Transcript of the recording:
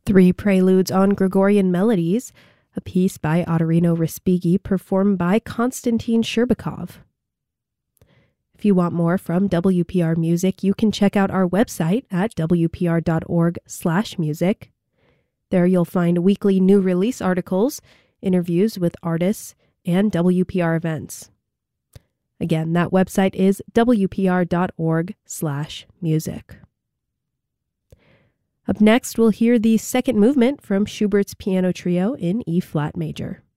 Three Preludes on Gregorian Melodies, a piece by Ottorino Respighi performed by Konstantin Sherbakov. If you want more from WPR Music, you can check out our website at wpr.org/music. There you'll find weekly new release articles, interviews with artists, and WPR events. Again, that website is wpr.org/music. Up next, we'll hear the second movement from Schubert's Piano Trio in E-flat major.